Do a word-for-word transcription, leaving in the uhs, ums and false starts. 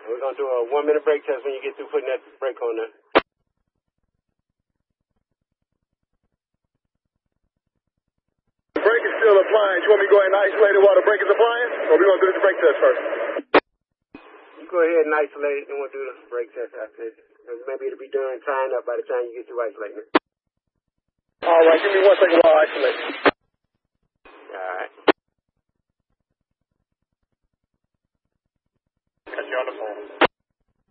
We're going to do a one-minute brake test when you get through putting that brake on there. The brake is still applying. You want me to go ahead and isolate it while the brake is applying? Or are we going to do this brake test first? You go ahead and isolate it, and we'll do the brake test after this. Maybe it'll be done tying up by the time you get through isolating it. All right, give me one second while I isolate.